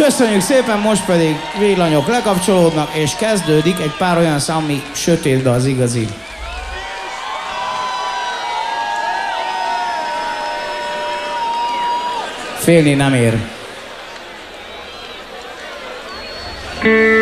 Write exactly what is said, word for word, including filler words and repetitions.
Köszönjük szépen, most pedig villanyok lekapcsolódnak, és kezdődik egy pár olyan szám, ami sötétbe az igazi. Félni nem ér.